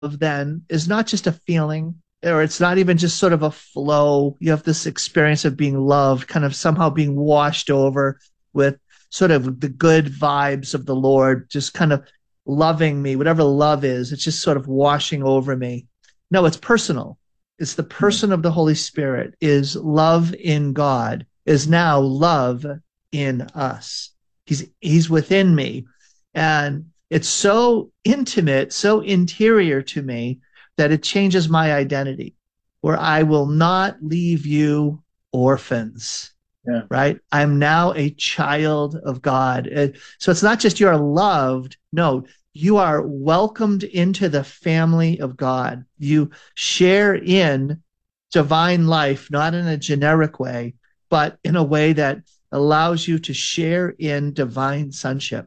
then is not just a feeling, or it's not even just sort of a flow. You have this experience of being loved, kind of somehow being washed over with sort of the good vibes of the Lord, just kind of loving me, whatever love is, it's just sort of washing over me. No, it's personal. It's the person of the Holy Spirit, is love in God, is now love in us. He's within me. And it's so intimate, so interior to me that it changes my identity, where I will not leave you orphans. Yeah. Right? I'm now a child of God. So it's not just you're loved. No, you are welcomed into the family of God. You share in divine life, not in a generic way, but in a way that allows you to share in divine sonship.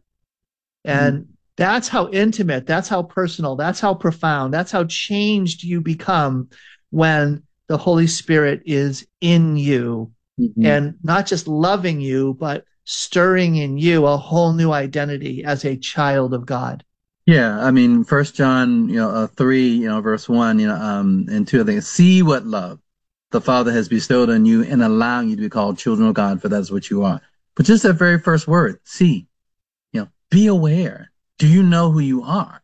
And that's how intimate, that's how personal, that's how profound, that's how changed you become when the Holy Spirit is in you. And not just loving you, but stirring in you a whole new identity as a child of God. Yeah, I mean, First John, 3, verse 1, and 2, I think, see what love the Father has bestowed on you and allowing you to be called children of God, for that's what you are. But just that very first word, see, be aware. Do you know who you are?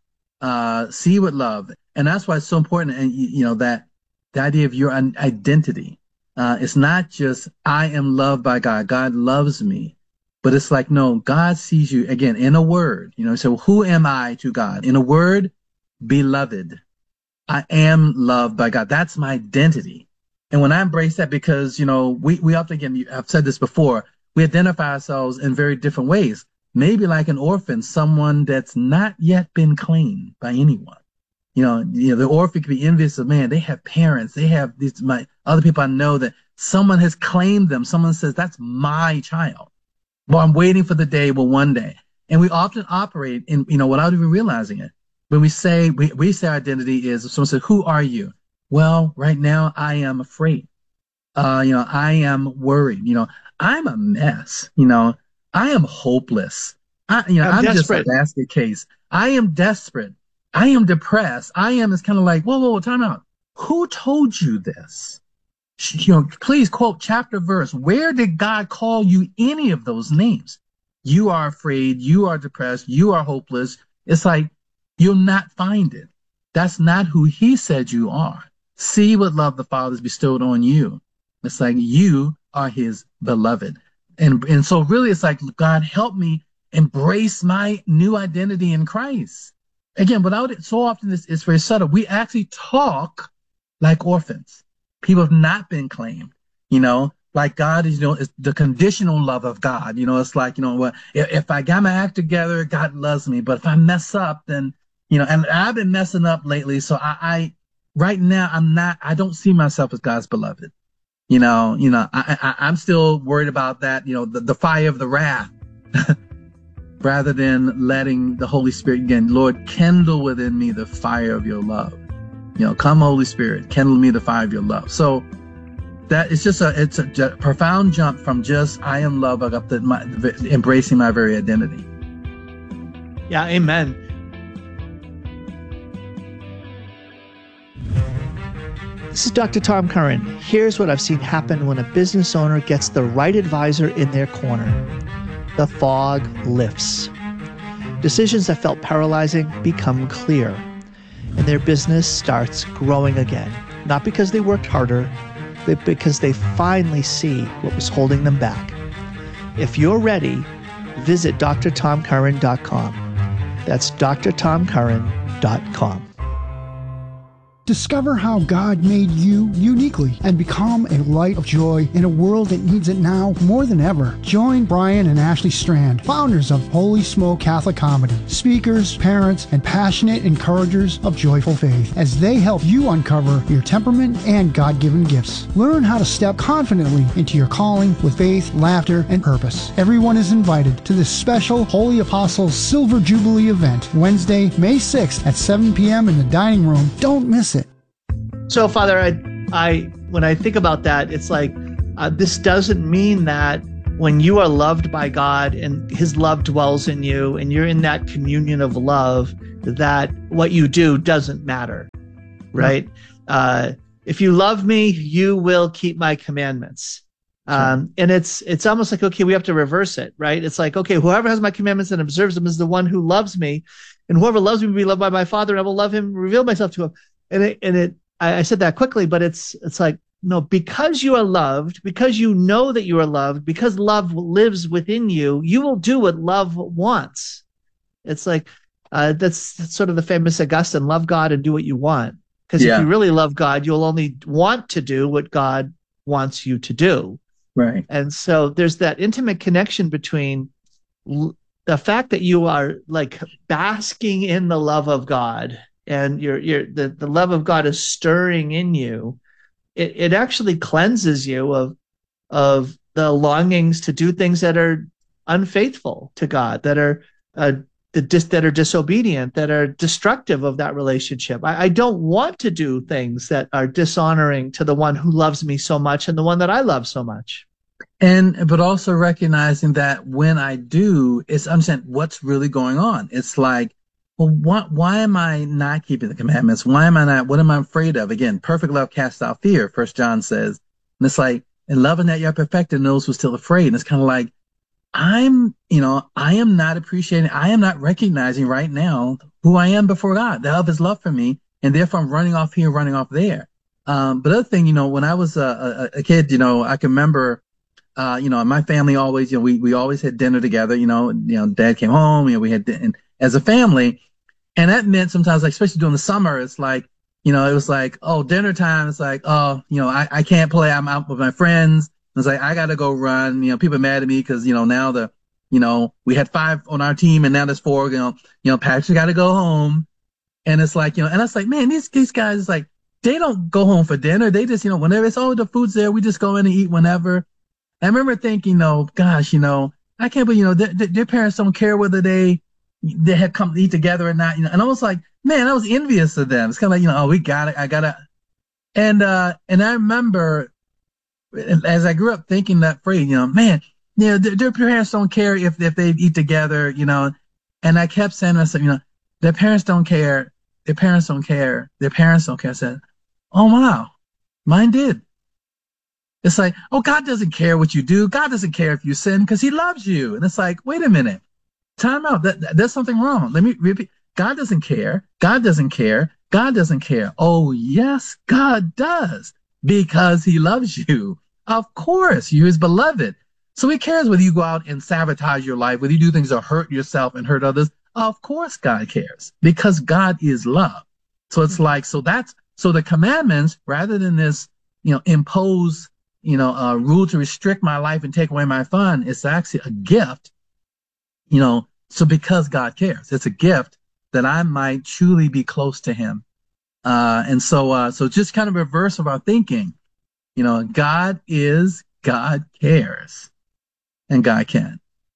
See what love, and that's why it's so important. And that the idea of your identity. It's not just I am loved by God. God loves me. But it's like, no, God sees you again in a word, so who am I to God? In a word, beloved. I am loved by God. That's my identity. And when I embrace that, because, we often, again, I've said this before, we identify ourselves in very different ways. Maybe like an orphan, someone that's not yet been claimed by anyone. The orphan could be envious of, man, they have parents, they have my other people I know that someone has claimed them. Someone says, that's my child. Well, I'm waiting for the day, one day. And we often operate in, without even realizing it. When we say our identity is, if someone says, who are you? Well, right now I am afraid. I am worried. I'm a mess. I am hopeless. I'm just a basket case. I am desperate. I am depressed. It's kind of like, whoa, time out. Who told you this? Please quote chapter, verse. Where did God call you any of those names? You are afraid. You are depressed. You are hopeless. It's like, you'll not find it. That's not who he said you are. See what love the Father has bestowed on you. It's like, you are his beloved. And so really it's like, God, help me embrace my new identity in Christ. Again, without it, so often it's very subtle. We actually talk like orphans. People have not been claimed, like God is, is the conditional love of God. It's like, if I got my act together, God loves me. But if I mess up, then, and I've been messing up lately. So right now, I don't see myself as God's beloved. I'm still worried about that, the fire of the wrath. Rather than letting the Holy Spirit, again, Lord, kindle within me the fire of your love. Come, Holy Spirit, kindle me the fire of your love. So that it's a profound jump from just I am love up to embracing my very identity. Yeah, amen. This is Dr. Tom Curran. Here's what I've seen happen when a business owner gets the right advisor in their corner. The fog lifts. Decisions that felt paralyzing become clear, and their business starts growing again. Not because they worked harder, but because they finally see what was holding them back. If you're ready, visit drtomcurran.com. That's drtomcurran.com. Discover how God made you uniquely and become a light of joy in a world that needs it now more than ever. Join Brian and Ashley Strand, founders of Holy Smoke Catholic Comedy, speakers, parents, and passionate encouragers of joyful faith, as they help you uncover your temperament and God-given gifts. Learn how to step confidently into your calling with faith, laughter, and purpose. Everyone is invited to this special Holy Apostles Silver Jubilee event, Wednesday, May 6th at 7 p.m. in the dining room. Don't miss it. So, Father, I when I think about that, it's like this doesn't mean that when you are loved by God and his love dwells in you and you're in that communion of love, that what you do doesn't matter, right? If you love me, you will keep my commandments. And it's almost like, okay, we have to reverse it, right? It's like, okay, whoever has my commandments and observes them is the one who loves me, and whoever loves me will be loved by my Father, and I will love him, reveal myself to him. I said that quickly, but it's like, no, because you are loved, because you know that you are loved, because love lives within you, you will do what love wants. It's like, that's sort of the famous Augustine, love God and do what you want. Because if you really love God, you'll only want to do what God wants you to do. Right. And so there's that intimate connection between the fact that you are like basking in the love of God, and the love of God is stirring in you. It actually cleanses you of the longings to do things that are unfaithful to God, that are disobedient, that are destructive of that relationship. I don't want to do things that are dishonoring to the one who loves me so much and the one that I love so much. But also recognizing that when I do, it's understand what's really going on. It's like, well, why am I not keeping the commandments? Why am I not? What am I afraid of? Again, perfect love casts out fear, 1 John says. And it's like, in loving that you're perfected, those who are still afraid. And it's kind of like, I am not appreciating, I am not recognizing right now who I am before God, the of his love for me. And therefore I'm running off here, running off there. But the other thing, when I was a kid, I can remember, my family always, we always had dinner together, dad came home, we had, and as a family. And that meant sometimes, like, especially during the summer, it's like, it was like, oh, dinner time. It's like, oh, I can't play. I'm out with my friends. It's like, I got to go run. People are mad at me because, now we had 5 on our team and now there's 4, Patrick got to go home. And it's like, and it's like, man, these guys, like, they don't go home for dinner. They just, whenever it's, the food's there, we just go in and eat whenever. I remember thinking, gosh, I can't believe, their parents don't care whether they had come to eat together or not, and I was like, man, I was envious of them. It's kind of like, we got it. I got it. And I remember as I grew up thinking that phrase, man, their parents don't care if they eat together, and I kept saying to myself, their parents don't care. Their parents don't care. Their parents don't care. I said, oh, wow, mine did. It's like, oh, God doesn't care what you do. God doesn't care if you sin because he loves you. And it's like, wait a minute. Time out. There's something wrong. Let me repeat. God doesn't care. God doesn't care. God doesn't care. Oh, yes, God does, because he loves you. Of course, you're his beloved. So he cares whether you go out and sabotage your life, whether you do things that hurt yourself and hurt others. Of course, God cares, because God is love. So it's like, so the commandments, rather than this, impose, a rule to restrict my life and take away my fun, it's actually a gift, so because God cares, it's a gift that I might truly be close to him. And so just kind of reverse of our thinking, God cares, and God can.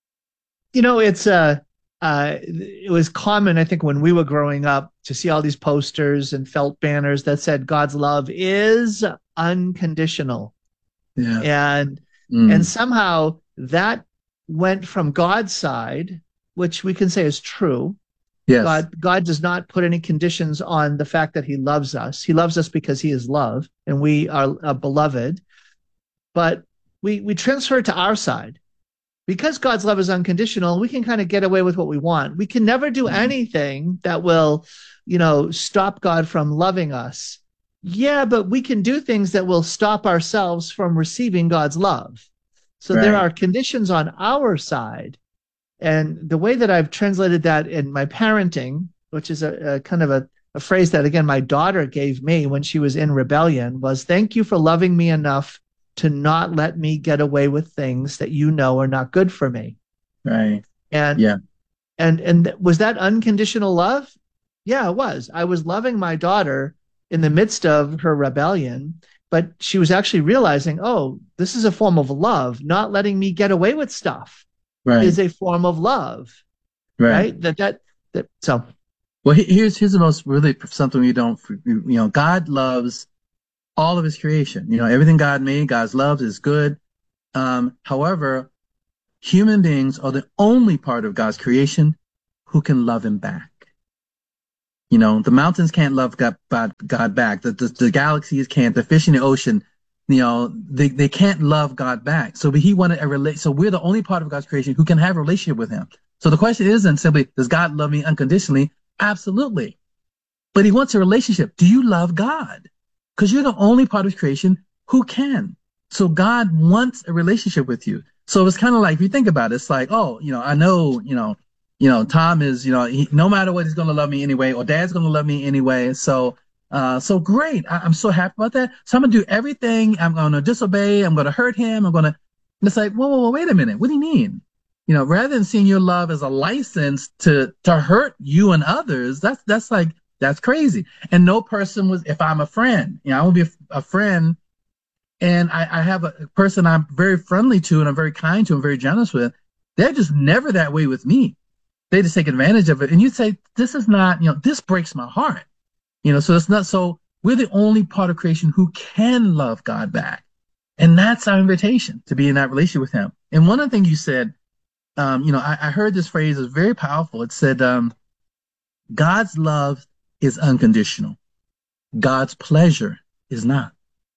It was common, I think, when we were growing up to see all these posters and felt banners that said God's love is unconditional. Yeah. And somehow that went from God's side, which we can say is true. Yes. God does not put any conditions on the fact that he loves us. He loves us because he is love, and we are beloved. But we transfer it to our side. Because God's love is unconditional, we can kind of get away with what we want. We can never do anything that will, stop God from loving us. Yeah, but we can do things that will stop ourselves from receiving God's love. So there are conditions on our side. And the way that I've translated that in my parenting, which is a kind of a phrase that, again, my daughter gave me when she was in rebellion, was, thank you for loving me enough to not let me get away with things that are not good for me. Right. And was that unconditional love? Yeah, it was. I was loving my daughter in the midst of her rebellion, but she was actually realizing, oh, this is a form of love. Not letting me get away with stuff is a form of love. Right. So. Well, here's the most really something we don't, God loves all of his creation. Everything God made, God's love is good. However, human beings are the only part of God's creation who can love him back. You know, the mountains can't love God back. The galaxies can't. The fish in the ocean, you know, they can't love God back. So he wanted so we're the only part of God's creation who can have a relationship with him. So the question isn't simply, does God love me unconditionally? Absolutely. But he wants a relationship. Do you love God? Because you're the only part of creation who can. So God wants a relationship with you. So it's kind of like, if you think about it, it's like, oh, you know, I know, Tom is, no matter what, he's going to love me anyway, or Dad's going to love me anyway. So great. I'm so happy about that. So I'm going to do everything. I'm going to disobey. I'm going to hurt him. And it's like, whoa, wait a minute. What do you mean? You know, rather than seeing your love as a license to hurt you and others, that's crazy. And no person if I'm a friend, I will be a friend, and I have a person I'm very friendly to and I'm very kind to and very generous with. They're just never that way with me. They just take advantage of it. And you say, this is not, this breaks my heart. So it's not, so we're the only part of creation who can love God back. And that's our invitation, to be in that relationship with him. And one of the things you said, I heard this phrase is very powerful. It said, God's love is unconditional. God's pleasure is not.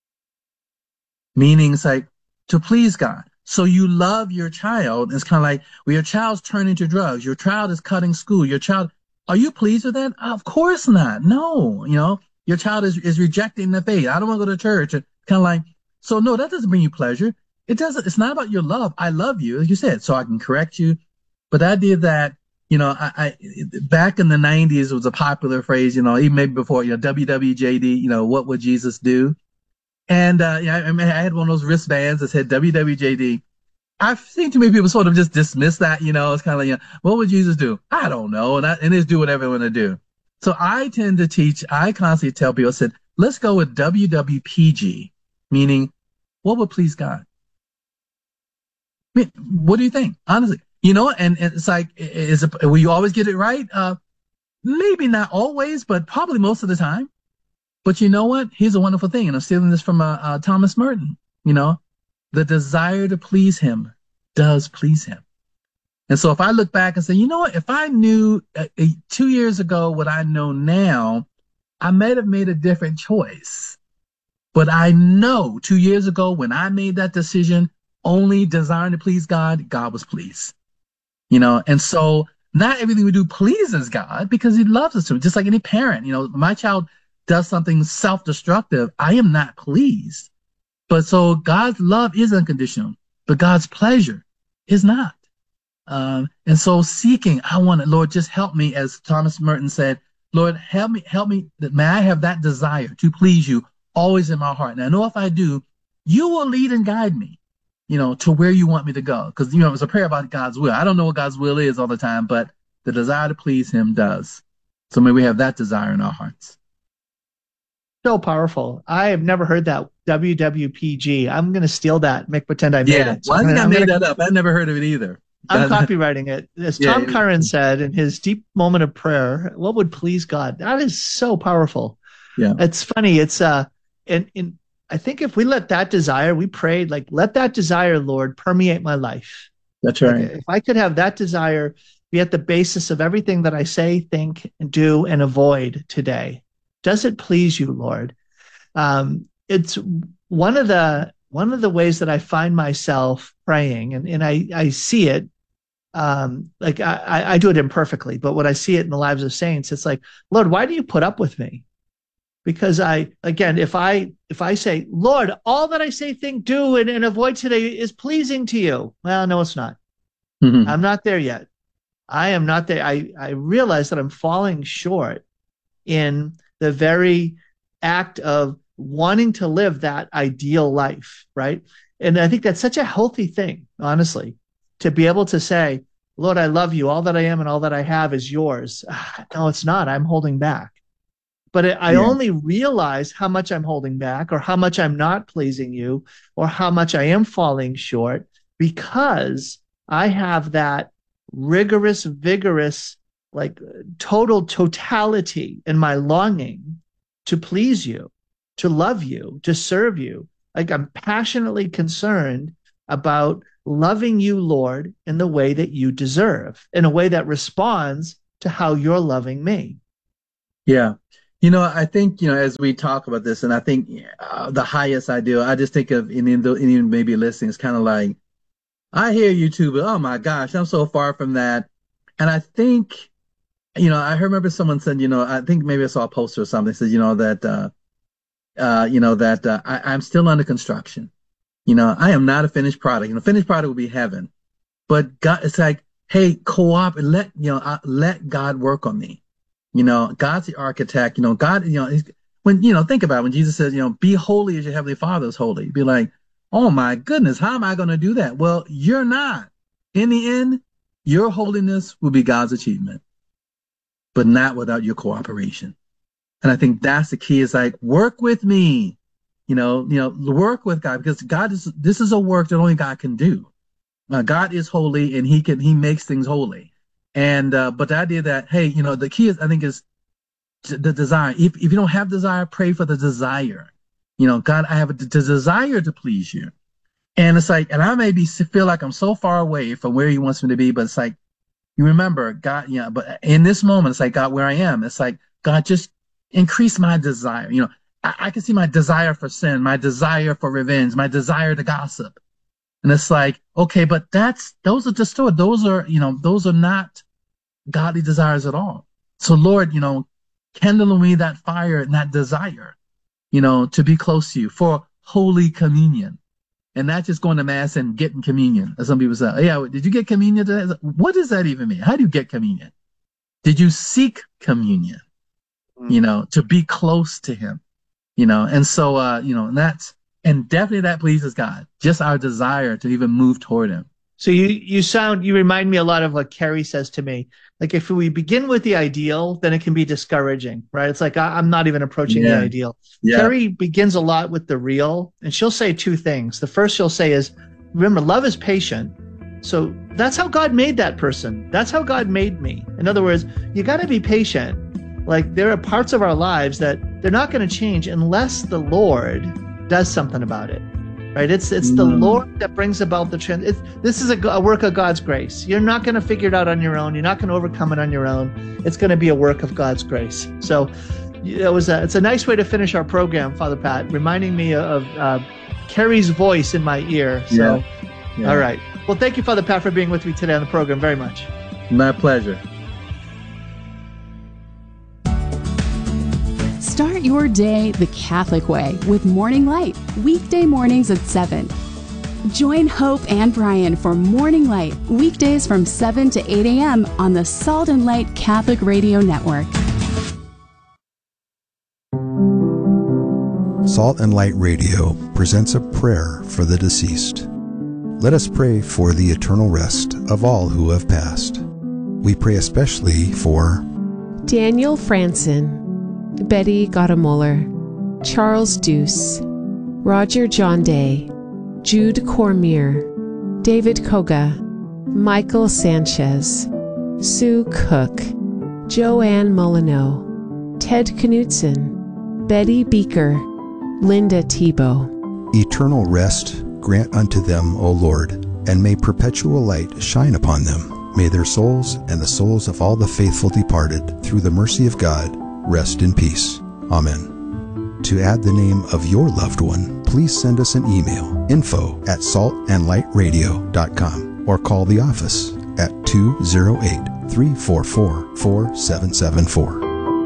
Meaning it's like to please God. So you love your child. It's kind of like, well, your child's turning to drugs. Your child is cutting school. Are you pleased with that? Of course not. No, your child is rejecting the faith. I don't want to go to church. Kind of like, so no, that doesn't bring you pleasure. It doesn't. It's not about your love. I love you, as you said, so I can correct you. But the idea that, I back in the 90s, it was a popular phrase, even maybe before, WWJD, what would Jesus do? And I had one of those wristbands that said WWJD. I've seen too many people sort of just dismiss that, it's kind of like, what would Jesus do? I don't know. And just do whatever they want to do. So I constantly tell people, I said, let's go with WWPG, meaning what would please God? I mean, what do you think? Honestly, and it's like, will you always get it right? Maybe not always, but probably most of the time. But you know what? Here's a wonderful thing. And I'm stealing this from Thomas Merton. The desire to please him does please him. And so if I look back and say, you know what? If I knew 2 years ago what I know now, I might have made a different choice. But I know 2 years ago when I made that decision, only desiring to please God, God was pleased. And so not everything we do pleases God because he loves us to. Just like any parent, my child does something self-destructive, I am not pleased. But so God's love is unconditional, but God's pleasure is not. And so seeking, I want it, Lord, just help me, as Thomas Merton said, Lord, help me, that may I have that desire to please you always in my heart. And I know if I do, you will lead and guide me, to where you want me to go. Because, it's a prayer about God's will. I don't know what God's will is all the time, but the desire to please him does. So may we have that desire in our hearts. So powerful. I have never heard that WWPG. I'm going to steal that, make pretend I made it. So I think I made that up. I've never heard of it either. I'm copywriting it. As Tom Curran said in his deep moment of prayer, what would please God? That is so powerful. Yeah. It's funny. It's I think if we let that desire, we prayed, like, let that desire, Lord, permeate my life. That's right. Like, if I could have that desire be at the basis of everything that I say, think, do, and avoid today. Does it please you, Lord? It's one of the ways that I find myself praying, and I see it. Like I do it imperfectly, but when I see it in the lives of saints, it's like, Lord, why do you put up with me? Because if I say, Lord, all that I say, think, do, and avoid today is pleasing to you. Well, no, it's not. Mm-hmm. I'm not there yet. I am not there. I realize that I'm falling short in the very act of wanting to live that ideal life, right? And I think that's such a healthy thing, honestly, to be able to say, Lord, I love you. All that I am and all that I have is yours. No, it's not. I'm holding back. But I only realize how much I'm holding back, or how much I'm not pleasing you, or how much I am falling short, because I have that rigorous, vigorous, like totality in my longing to please you, to love you, to serve you. Like, I'm passionately concerned about loving you, Lord, in the way that you deserve, in a way that responds to how you're loving me. Yeah. I think, as we talk about this, and I think the highest ideal, I just think of anyone maybe listening, it's kind of like, I hear you too, but oh my gosh, I'm so far from that. And I think, I remember someone said, I think maybe I saw a poster or something that said, that I'm still under construction. I am not a finished product. Finished product would be heaven. But God, it's like, hey, co-op and let God work on me. God's the architect. God, think about it, when Jesus says, be holy as your heavenly Father is holy. You'd be like, oh my goodness, how am I going to do that? Well, you're not. In the end, your holiness will be God's achievement, but not without your cooperation. And I think that's the key, is like, work with me, work with God, because this is a work that only God can do. God is holy, and he makes things holy. And, but the idea that, hey, the key is, I think, is the desire. If you don't have desire, pray for the desire. God, I have the desire to please you. And it's like, and I feel like I'm so far away from where he wants me to be, but it's like, you remember God, but in this moment, it's like, God, where I am, it's like, God, just increase my desire. I can see my desire for sin, my desire for revenge, my desire to gossip. And it's like, okay, but those are not godly desires at all. So Lord, kindle in me that fire and that desire, to be close to you for Holy Communion. And not just going to Mass and getting communion. As some people say, oh, yeah, did you get communion today? What does that even mean? How do you get communion? Did you seek communion? To be close to him, and so, and definitely that pleases God, just our desire to even move toward him. So you remind me a lot of what Carrie says to me. Like, if we begin with the ideal, then it can be discouraging, right? It's like, I'm not even approaching the ideal. Yeah. Carrie begins a lot with the real, and she'll say two things. The first she'll say is, remember, love is patient. So that's how God made that person. That's how God made me. In other words, you got to be patient. Like, there are parts of our lives that they're not going to change unless the Lord does something about it, right? It's the Lord that brings about the trend. This is a work of God's grace. You're not going to figure it out on your own. You're not going to overcome it on your own. It's going to be a work of God's grace. So it's a nice way to finish our program, Father Pat, reminding me of Carrie's voice in my ear. So, yeah. All right. Well, thank you, Father Pat, for being with me today on the program very much. My pleasure. Start your day the Catholic way with Morning Light, weekday mornings at 7. Join Hope and Brian for Morning Light, weekdays from 7 to 8 a.m. on the Salt and Light Catholic Radio Network. Salt and Light Radio presents a prayer for the deceased. Let us pray for the eternal rest of all who have passed. We pray especially for Daniel Franson, Betty Gottemoeller, Charles Deuce, Roger John Day, Jude Cormier, David Koga, Michael Sanchez, Sue Cook, Joanne Molyneux, Ted Knutson, Betty Beaker, Linda Tebow. Eternal rest grant unto them, O Lord, and may perpetual light shine upon them. May their souls and the souls of all the faithful departed, through the mercy of God, rest in peace. Amen. To add the name of your loved one, please send us an email, info@saltandlightradio.com, or call the office at 208-344-4774.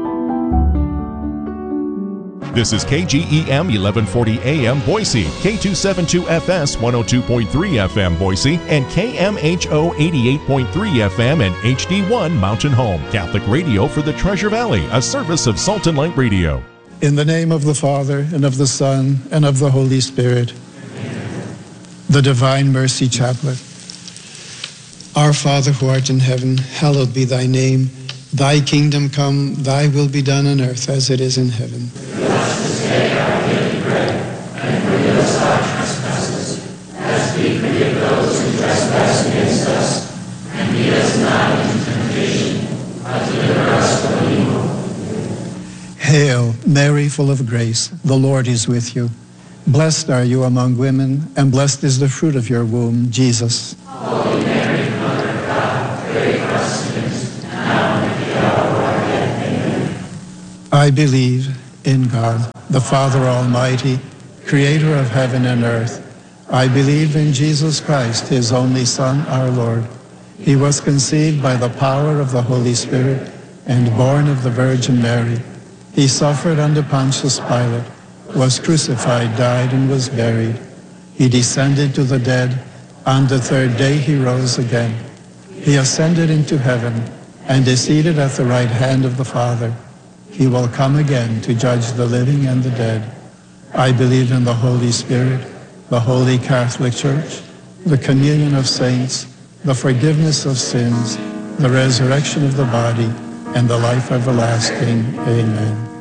This is KGEM 1140 AM Boise, K272FS 102.3 FM Boise, and KMHO 88.3 FM and HD1 Mountain Home. Catholic radio for the Treasure Valley, a service of Salt and Light Radio. In the name of the Father, and of the Son, and of the Holy Spirit. Amen. The Divine Mercy Chaplet. Our Father who art in heaven, hallowed be thy name. Thy kingdom come, thy will be done on earth as it is in heaven. Give us this day our daily bread, and forgive us our trespasses, as we forgive those who trespass against us. And lead us not into temptation, but deliver us from evil. Hail, Mary, full of grace, the Lord is with you. Blessed are you among women, and blessed is the fruit of your womb, Jesus. Holy Mary, Mother of God, pray for us sinners, now and at the hour of our death. Amen. I believe in God, the Father Almighty, creator of heaven and earth. I believe in Jesus Christ, his only Son, our Lord. He was conceived by the power of the Holy Spirit and born of the Virgin Mary. He suffered under Pontius Pilate, was crucified, died, and was buried. He descended to the dead. On the third day he rose again. He ascended into heaven and is seated at the right hand of the Father. He will come again to judge the living and the dead. I believe in the Holy Spirit, the Holy Catholic Church, the communion of saints, the forgiveness of sins, the resurrection of the body, and the life everlasting. Amen.